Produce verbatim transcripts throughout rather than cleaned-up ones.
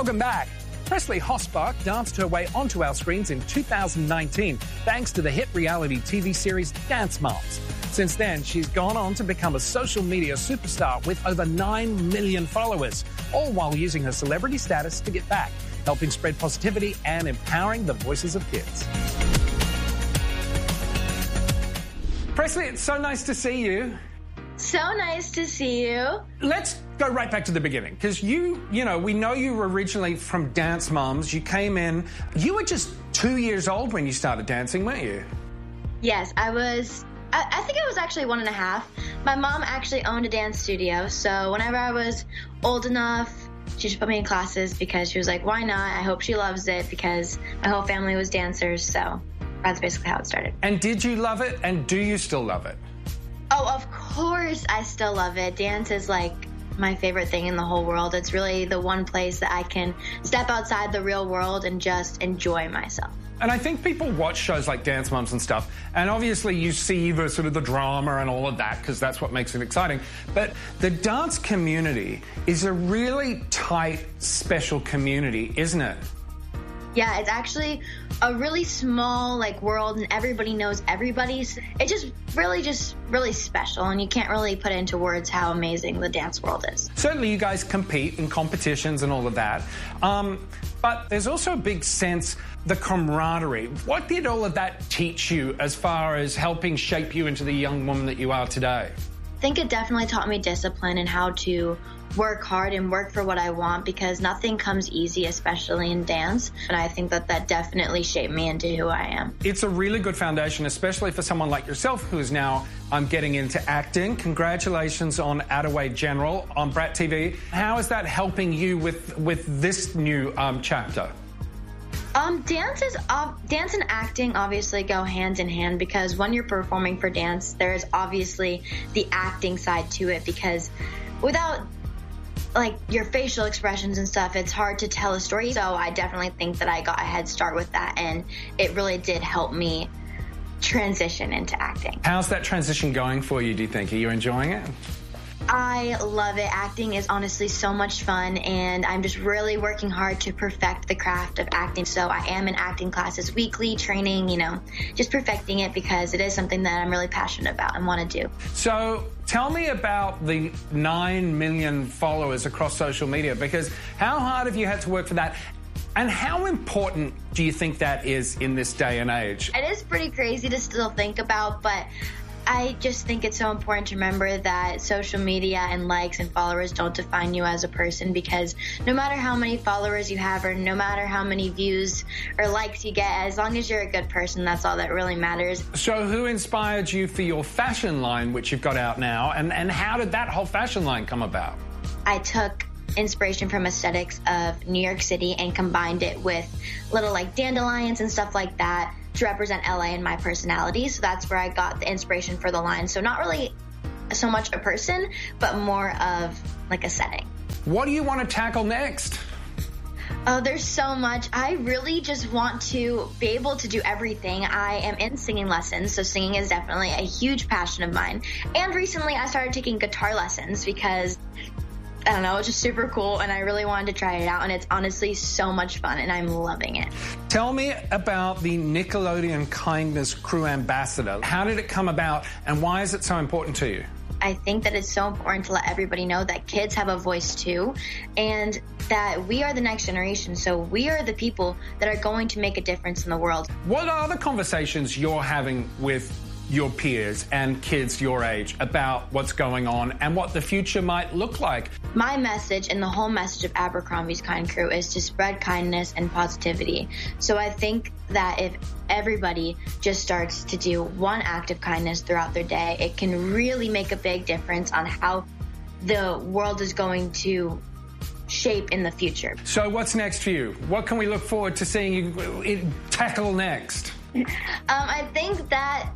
Welcome back. Presley Hossbach danced her way onto our screens in two thousand nineteen thanks to the hit reality T V series Dance Moms. Since then, she's gone on to become a social media superstar with over nine million followers, all while using her celebrity status to get back, helping spread positivity and empowering the voices of kids. Presley, it's so nice to see you. So nice to see you. Let's go right back to the beginning, because you, you know, we know you were originally from Dance Moms. You came in, you were just two years old when you started dancing, weren't you? Yes, I was, I, I think I was actually one and a half. My mom actually owned a dance studio, so whenever I was old enough, she just put me in classes because she was like, why not? I hope she loves it, because my whole family was dancers, so that's basically how it started. And did you love it, and do you still love it? Oh, of course I still love it. Dance is like my favorite thing in the whole world. It's really the one place that I can step outside the real world and just enjoy myself. And I think people watch shows like Dance Moms and stuff, and obviously you see the sort of the drama and all of that, because that's what makes it exciting. But the dance community is a really tight, special community, isn't it? Yeah, it's actually a really small, like, world, and everybody knows everybody. It's just really, just really special, and you can't really put into words how amazing the dance world is. Certainly you guys compete in competitions and all of that, um, but there's also a big sense, the camaraderie. What did all of that teach you as far as helping shape you into the young woman that you are today? I think it definitely taught me discipline and how to work hard and work for what I want, because nothing comes easy, especially in dance. And I think that that definitely shaped me into who I am. It's a really good foundation, especially for someone like yourself who is now um, getting into acting. Congratulations on Attaway General on Brat T V. How is that helping you with, with this new um, chapter? Um, dance is uh, dance and acting obviously go hand in hand, because when you're performing for dance, there is obviously the acting side to it, because without like your facial expressions and stuff, it's hard to tell a story. So I definitely think that I got a head start with that, and it really did help me transition into acting. How's that transition going for you, do you think? Are you enjoying it? I love it. Acting is honestly so much fun, and I'm just really working hard to perfect the craft of acting. So I am in acting classes weekly, training, you know, just perfecting it, because it is something that I'm really passionate about and want to do. So tell me about the nine million followers across social media, because how hard have you had to work for that? And how important do you think that is in this day and age? It is pretty crazy to still think about, but I just think it's so important to remember that social media and likes and followers don't define you as a person, because no matter how many followers you have, or no matter how many views or likes you get, as long as you're a good person, that's all that really matters. So who inspired you for your fashion line, which you've got out now, and, and how did that whole fashion line come about? I took inspiration from aesthetics of New York City and combined it with little like dandelions and stuff like that to represent L A and my personality. So that's where I got the inspiration for the line. So not really so much a person, but more of like a setting. What do you want to tackle next? Oh, there's so much. I really just want to be able to do everything. I am in singing lessons, so singing is definitely a huge passion of mine. And recently I started taking guitar lessons because I don't know, it's just super cool, and I really wanted to try it out, and it's honestly so much fun, and I'm loving it. Tell me about the Nickelodeon Kindness Crew Ambassador. How did it come about, and why is it so important to you? I think that it's so important to let everybody know that kids have a voice too, and that we are the next generation, so we are the people that are going to make a difference in the world. What are the conversations you're having with your peers and kids your age about what's going on and what the future might look like? My message and the whole message of Abercrombie's Kind Crew is to spread kindness and positivity. So I think that if everybody just starts to do one act of kindness throughout their day, it can really make a big difference on how the world is going to shape in the future. So what's next for you? What can we look forward to seeing you tackle next? um, I think that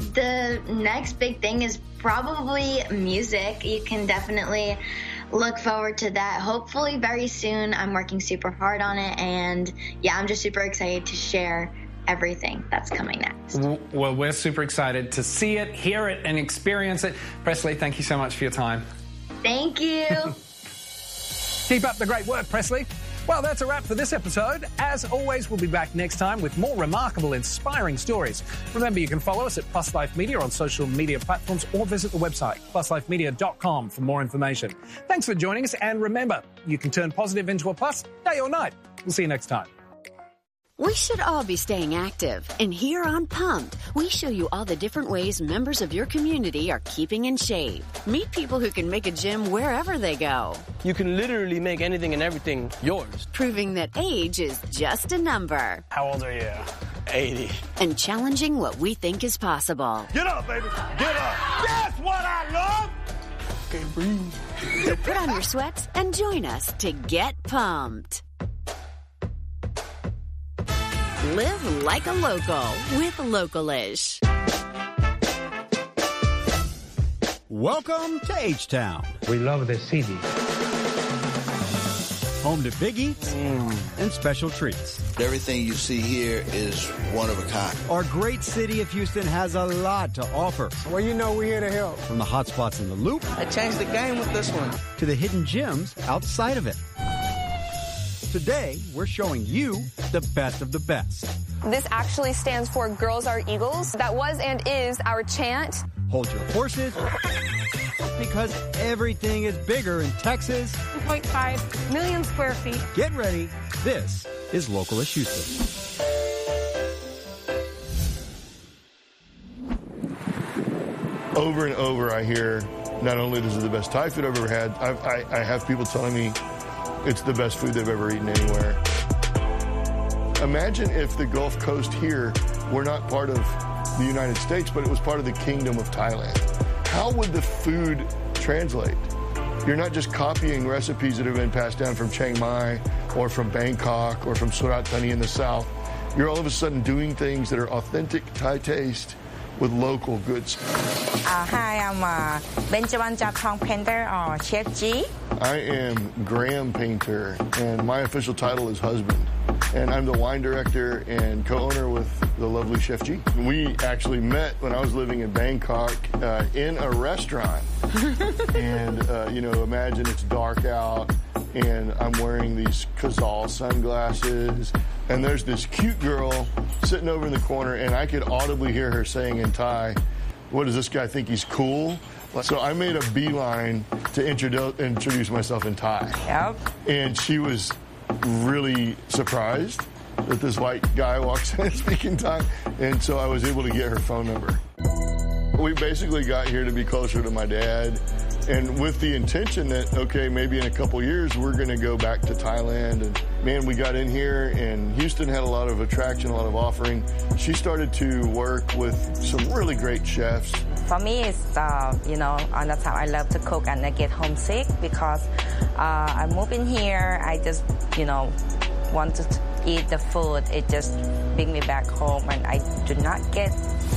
the next big thing is probably music. You can definitely look forward to that. Hopefully very soon. I'm working super hard on it, and yeah, I'm just super excited to share everything that's coming next. Well, we're super excited to see it, hear it, and experience it. Presley, thank you so much for your time. Thank you. Keep up the great work, Presley. Well, that's a wrap for this episode. As always, we'll be back next time with more remarkable, inspiring stories. Remember, you can follow us at Plus Life Media on social media platforms or visit the website, plus life media dot com, for more information. Thanks for joining us, and remember, you can turn positive into a plus day or night. We'll see you next time. We should all be staying active, and here on Pumped, we show you all the different ways members of your community are keeping in shape. Meet people who can make a gym wherever they go. You can literally make anything and everything yours. Proving that age is just a number. How old are you? eighty. And challenging what we think is possible. Get up, baby. Get up. That's what I love. Okay, breathe. So put on your sweats and join us to get pumped. Live like a local with Localish. Welcome to H-Town. We love the city. Home to big eats mm. and special treats. Everything you see here is one of a kind. Our great city of Houston has a lot to offer. Well, you know we're here to help. From the hot spots in the Loop. I changed the game with this one. To the hidden gems outside of it. Today, we're showing you the best of the best. This actually stands for Girls Are Eagles. That was and is our chant. Hold your horses, because everything is bigger in Texas. one point five million square feet. Get ready. This is Localish Houston. Over and over, I hear not only this is the best Thai food I've ever had, I've, I, I have people telling me it's the best food they've ever eaten anywhere. Imagine if the Gulf Coast here were not part of the United States, but it was part of the Kingdom of Thailand. How would the food translate? You're not just copying recipes that have been passed down from Chiang Mai or from Bangkok or from Surat Thani in the south. You're all of a sudden doing things that are authentic Thai taste with local goods. Uh, hi, I'm uh, Benjamin Japong Painter, or Chef G. I am Graham Painter, and my official title is husband. And I'm the wine director and co-owner with the lovely Chef G. We actually met when I was living in Bangkok uh, in a restaurant. and, uh, you know, imagine it's dark out, and I'm wearing these Kazal sunglasses, and there's this cute girl sitting over in the corner, and I could audibly hear her saying in Thai, "What does this guy think he's cool?" So I made a beeline to introdu- introduce myself in Thai. Yep. And she was really surprised that this white guy walks in speaking Thai, and so I was able to get her phone number. We basically got here to be closer to my dad, and with the intention that, okay, maybe in a couple years we're going to go back to Thailand. And man, we got in here, and Houston had a lot of attraction, a lot of offering. She started to work with some really great chefs. For me, it's, uh, you know, on the time I love to cook and I get homesick because uh, I move in here. I just, you know, want to eat the food. It just brings me back home, and I do not get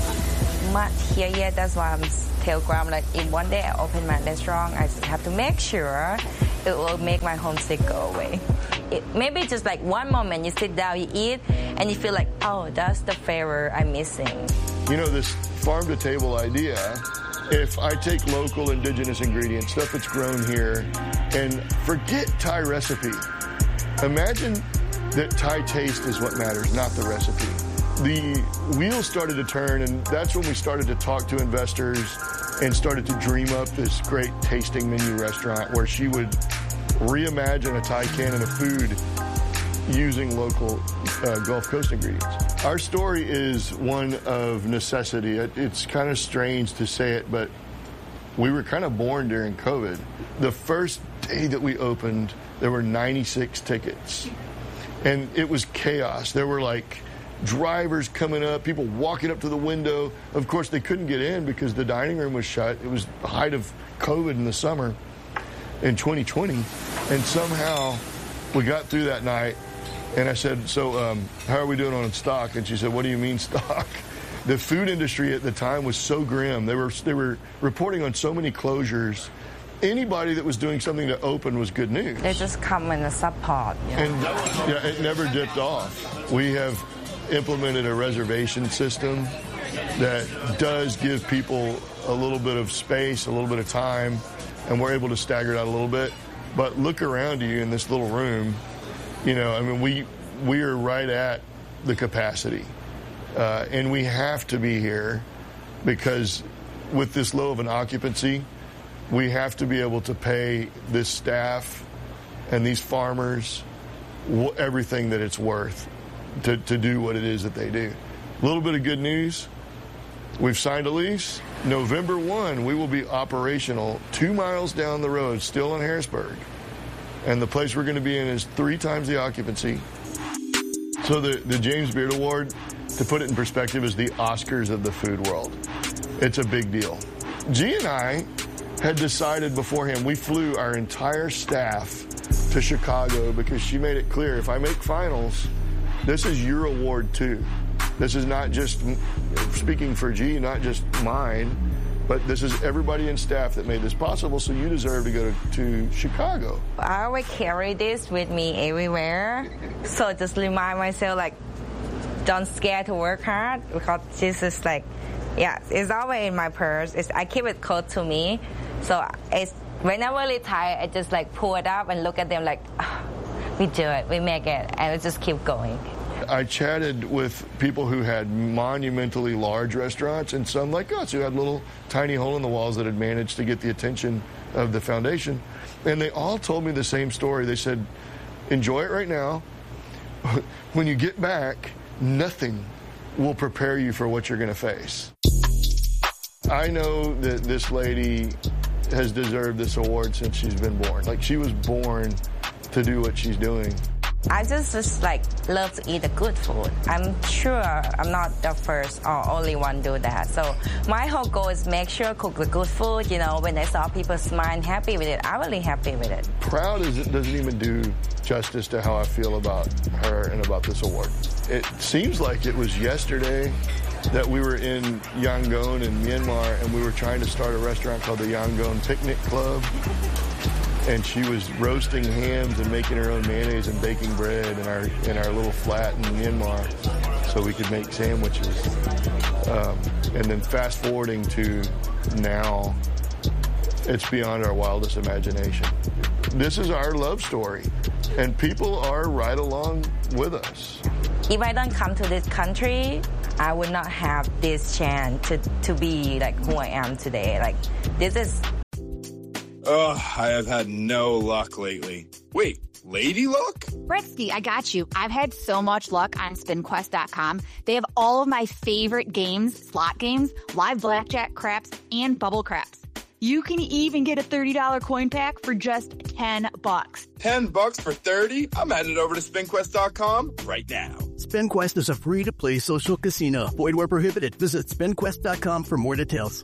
much here yet. That's why I'm tell Graham, like, if one day I open my restaurant, I just have to make sure it will make my homesick go away. It, maybe just like one moment you sit down, you eat, and you feel like, oh, that's the flavor I'm missing. You know, this farm-to-table idea, if I take local indigenous ingredients, stuff that's grown here, and forget Thai recipe. Imagine that Thai taste is what matters, not the recipe. The wheels started to turn, and that's when we started to talk to investors and started to dream up this great tasting menu restaurant where she would reimagine a Thai canon of food using local uh, Gulf Coast ingredients. Our story is one of necessity. It, it's kind of strange to say it, but we were kind of born during COVID. The first day that we opened, there were ninety-six tickets, and it was chaos. There were like drivers coming up, people walking up to the window. Of course, they couldn't get in because the dining room was shut. It was the height of COVID in the summer in twenty twenty, and somehow we got through that night. And I said, so um, how are we doing on stock? And she said, what do you mean stock? The food industry at the time was so grim. They were they were reporting on so many closures. Anybody that was doing something to open was good news. They just come in a support. You know? And yeah, it never dipped off. We have implemented a reservation system that does give people a little bit of space, a little bit of time, and we're able to stagger it out a little bit. But look around you in this little room, You know, I mean, we we are right at the capacity. Uh, and we have to be here because with this low of an occupancy, we have to be able to pay this staff and these farmers w- everything that it's worth to, to do what it is that they do. A little bit of good news. We've signed a lease. November first, we will be operational two miles down the road, still in Harrisburg. And the place we're going to be in is three times the occupancy. So the, the James Beard Award, to put it in perspective, is the Oscars of the food world. It's a big deal. G and I had decided beforehand, we flew our entire staff to Chicago because she made it clear, if I make finals, this is your award too. This is not just, speaking for G, not just mine, but this is everybody in staff that made this possible, so you deserve to go to, to Chicago. I always carry this with me everywhere, so just remind myself, like, don't scare to work hard, because this is like, yeah, it's always in my purse. It's, I keep it close to me, so it's, when I'm really tired, I just like pull it up and look at them like, oh, we do it, we make it, and we just keep going. I chatted with people who had monumentally large restaurants and some like us who had little tiny hole in the walls that had managed to get the attention of the foundation. And they all told me the same story. They said, enjoy it right now. When you get back, nothing will prepare you for what you're going to face. I know that this lady has deserved this award since she's been born. Like, she was born to do what she's doing. I just, just like love to eat the good food. I'm sure I'm not the first or only one do that. So my whole goal is make sure cook the good food. You know, when I saw people smile and happy with it, I'm really happy with it. Proud is, doesn't even do justice to how I feel about her and about this award. It seems like it was yesterday that we were in Yangon in Myanmar and we were trying to start a restaurant called the Yangon Picnic Club. And she was roasting hams and making her own mayonnaise and baking bread in our in our little flat in Myanmar so we could make sandwiches. Um, and then fast forwarding to now, it's beyond our wildest imagination. This is our love story, and people are right along with us. If I don't come to this country, I would not have this chance to, to be like who I am today. Like, this is... Ugh, I have had no luck lately. Wait, lady luck? Britsky, I got you. I've had so much luck on spin quest dot com. They have all of my favorite games, slot games, live blackjack, craps, and bubble craps. You can even get a thirty dollars coin pack for just ten bucks. ten bucks for thirty? I'm headed over to spin quest dot com right now. SpinQuest is a free-to-play social casino. Void where prohibited. Visit spin quest dot com for more details.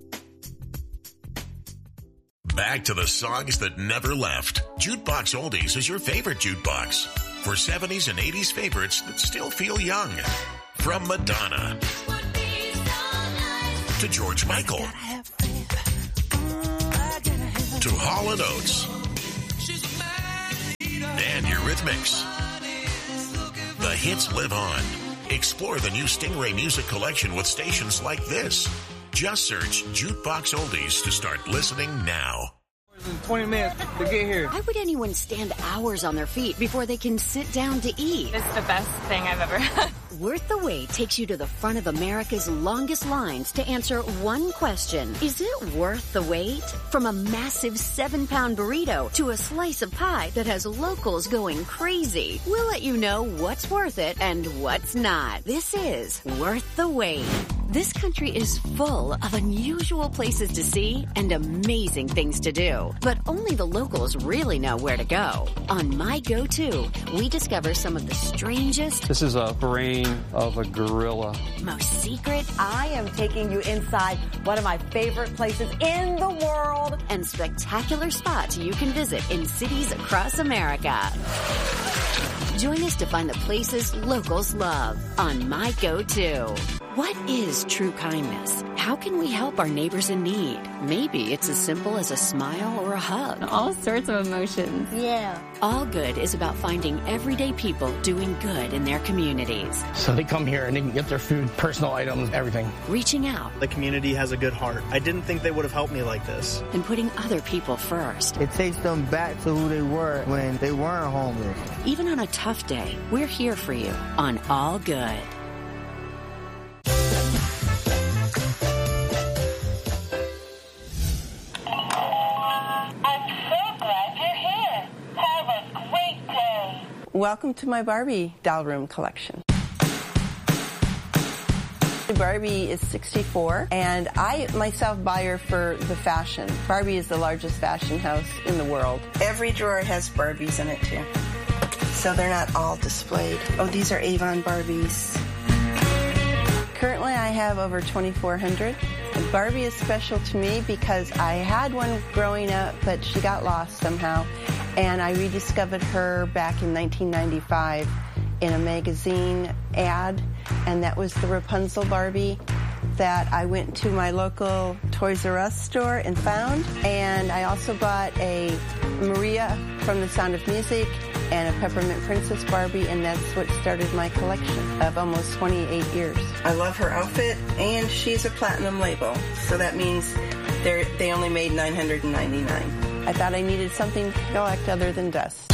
Back to the songs that never left. Jukebox Oldies is your favorite jukebox. For seventies and eighties favorites that still feel young. From Madonna to George Michael to Hall and Oates and Eurythmics. The hits live on. Explore the new Stingray music collection with stations like this. Just search Jukebox Oldies to start listening now. twenty minutes to get here. Why would anyone stand hours on their feet before they can sit down to eat? It's the best thing I've ever had. Worth the Wait takes you to the front of America's longest lines to answer one question. Is it worth the wait? From a massive seven-pound burrito to a slice of pie that has locals going crazy. We'll let you know what's worth it and what's not. This is Worth the Wait. This country is full of unusual places to see and amazing things to do. But only the locals really know where to go. On My Go-To, we discover some of the strangest... This is a brain of a gorilla. Most secret... I am taking you inside one of my favorite places in the world. And spectacular spots you can visit in cities across America. Join us to find the places locals love on My Go-To. What is true kindness? How can we help our neighbors in need? Maybe it's as simple as a smile or a hug. All sorts of emotions. Yeah. All Good is about finding everyday people doing good in their communities. So they come here and they can get their food, personal items, everything. Reaching out. The community has a good heart. I didn't think they would have helped me like this. And putting other people first. It takes them back to who they were when they weren't homeless. Even on a tough day, we're here for you on All Good. Welcome to my Barbie doll room collection. Barbie is sixty-four, and I myself buy her for the fashion. Barbie is the largest fashion house in the world. Every drawer has Barbies in it, too. So they're not all displayed. Oh, these are Avon Barbies. Currently, I have over twenty-four hundred. Barbie is special to me because I had one growing up, but she got lost somehow. And I rediscovered her back in nineteen ninety-five in a magazine ad, and that was the Rapunzel Barbie that I went to my local Toys R Us store and found. And I also bought a Maria from The Sound of Music and a Peppermint Princess Barbie, and that's what started my collection of almost twenty-eight years. I love her outfit, and she's a platinum label, so that means they're, they only made nine hundred ninety-nine. I thought I needed something to collect other than dust.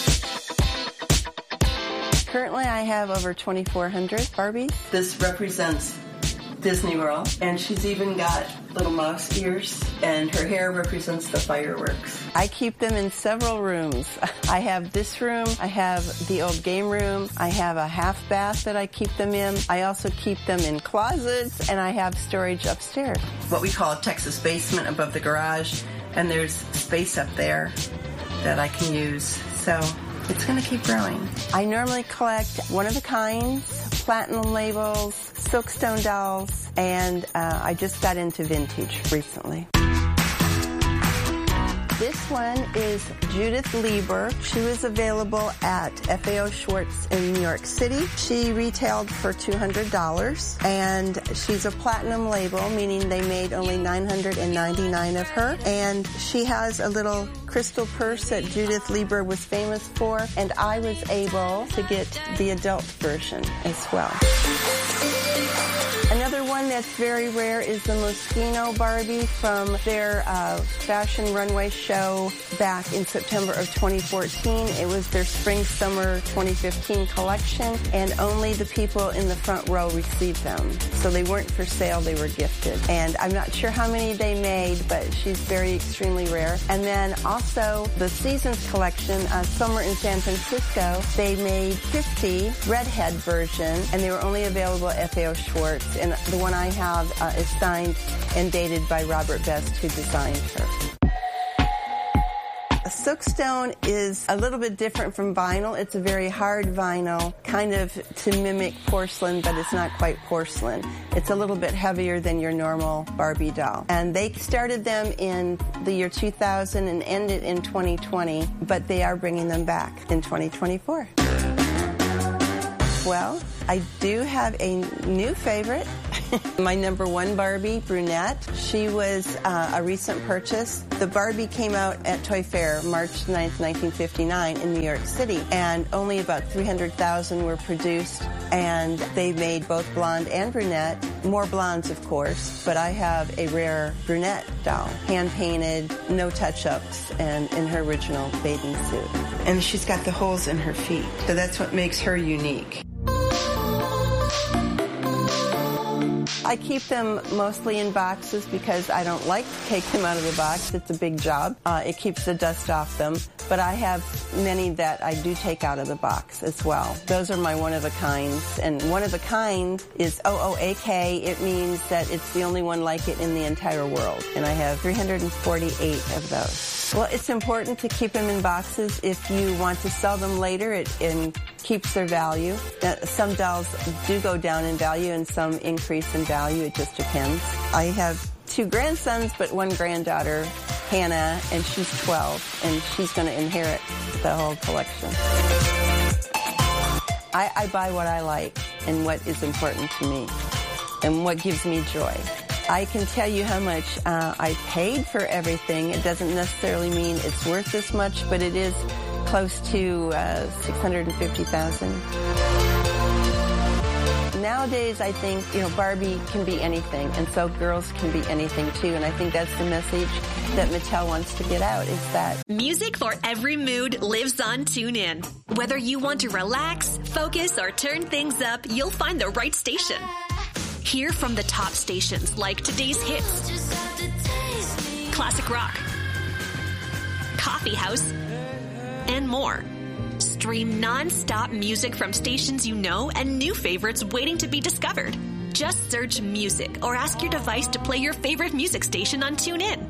Currently, I have over twenty-four hundred Barbies. This represents Disney World, and she's even got little mouse ears, and her hair represents the fireworks. I keep them in several rooms. I have this room, I have the old game room, I have a half bath that I keep them in. I also keep them in closets, and I have storage upstairs. What we call a Texas basement above the garage, and there's space up there that I can use. So it's going to keep growing. I normally collect one-of-a-kinds, platinum labels, Silkstone dolls, and uh, I just got into vintage recently. This one is Judith Lieber. She was available at F A O Schwartz in New York City. She retailed for two hundred dollars, and she's a platinum label, meaning they made only nine hundred ninety-nine of her. And she has a little crystal purse that Judith Lieber was famous for, and I was able to get the adult version as well. Another one that's very rare is the Moschino Barbie from their uh, fashion runway show back in September of twenty fourteen. It was their spring-summer twenty fifteen collection, and only the people in the front row received them. So they weren't for sale, they were gifted. And I'm not sure how many they made, but she's very extremely rare. And then also the Seasons collection, uh, Summer in San Francisco, they made fifty redhead version, and they were only available at F A O Schwartz. And the one I have uh, is signed and dated by Robert Best, who designed her. A Silkstone is a little bit different from vinyl. It's a very hard vinyl, kind of to mimic porcelain, but it's not quite porcelain. It's a little bit heavier than your normal Barbie doll. And they started them in the year two thousand and ended in twenty twenty, but they are bringing them back in twenty twenty-four. Well, I do have a new favorite. My number one Barbie, Brunette. She was uh, a recent purchase. The Barbie came out at Toy Fair March ninth, nineteen fifty-nine in New York City, and only about three hundred thousand were produced, and they made both blonde and brunette. More blondes, of course, but I have a rare brunette doll, hand-painted, no touch-ups, and in her original bathing suit. And she's got the holes in her feet, so that's what makes her unique. I keep them mostly in boxes because I don't like to take them out of the box. It's a big job. Uh, it keeps the dust off them. But I have many that I do take out of the box as well. Those are my one-of-a-kinds. And one-of-a-kind is O O A K. It means that it's the only one like it in the entire world. And I have three hundred forty-eight of those. Well, it's important to keep them in boxes. If you want to sell them later, it, it keeps their value. Now, some dolls do go down in value and some increase in value. It just depends. I have two grandsons, but one granddaughter, Hannah, and she's twelve, and she's going to inherit the whole collection. I, I buy what I like and what is important to me and what gives me joy. I can tell you how much uh, I paid for everything. It doesn't necessarily mean it's worth this much, but it is close to uh, six hundred fifty thousand dollars. Nowadays, I think, you know, Barbie can be anything, and so girls can be anything too. And I think that's the message that Mattel wants to get out, is that music for every mood lives on TuneIn. Whether you want to relax, focus, or turn things up, you'll find the right station. Hear from the top stations like today's hits, classic rock, coffee house, and more. Stream non-stop music from stations you know and new favorites waiting to be discovered. Just search music or ask your device to play your favorite music station on TuneIn.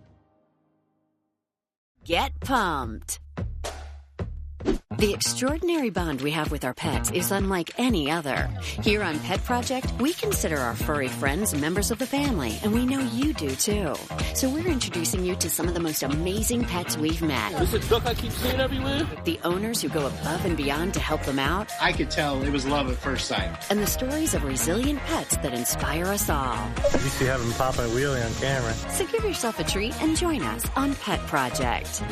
Get pumped. The extraordinary bond we have with our pets is unlike any other. Here on Pet Project, we consider our furry friends members of the family, and we know you do too. So we're introducing you to some of the most amazing pets we've met. Is it duck I keep seeing everywhere? The owners who go above and beyond to help them out. I could tell it was love at first sight. And the stories of resilient pets that inspire us all. You see have them popping a wheelie on camera. So give yourself a treat and join us on Pet Project.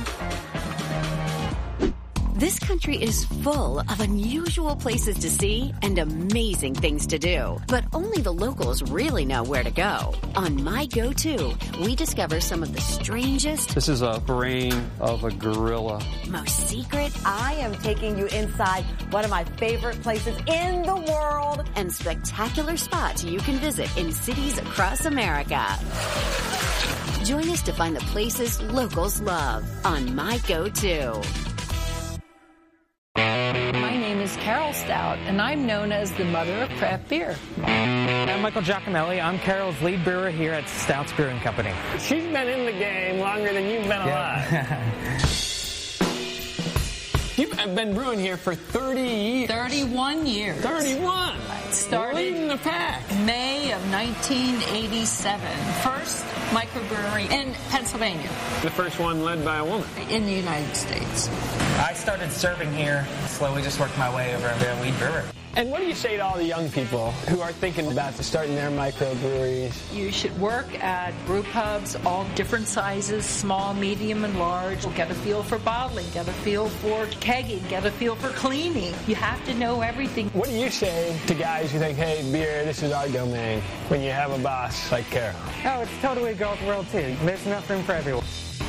This country is full of unusual places to see and amazing things to do. But only the locals really know where to go. On My Go-To, we discover some of the strangest... This is a brain of a gorilla. ...most secret... I am taking you inside one of my favorite places in the world. ...and spectacular spots you can visit in cities across America. Join us to find the places locals love on My Go-To. My name is Carol Stout, and I'm known as the mother of craft beer. I'm Michael Giacomelli. I'm Carol's lead brewer here at Stouts Brewing Company. She's been in the game longer than you've been yeah. alive. You've been brewing here for thirty years. thirty-one years. thirty-one. Started leading the pack. May of nineteen eighty-seven. First microbrewery in Pennsylvania. The first one led by a woman. In the United States. I started serving here, slowly just worked my way over to be a lead brewer. And what do you say to all the young people who are thinking about starting their microbreweries? You should work at brew pubs, all different sizes, small, medium, and large. Get a feel for bottling, get a feel for kegging, get a feel for cleaning. You have to know everything. What do you say to guys who think, hey, beer, this is our domain, when you have a boss like Carol? Oh, it's totally a girl's world, too. There's enough room for everyone.